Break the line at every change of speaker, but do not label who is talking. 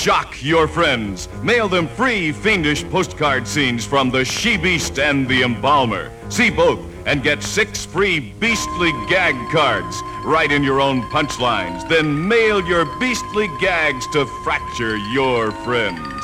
shock your friends. Mail them free fiendish postcard scenes from the She-Beast and the Embalmer. See both and get 6 free beastly gag cards. Write in your own punchlines, then mail your beastly gags to fracture your friends.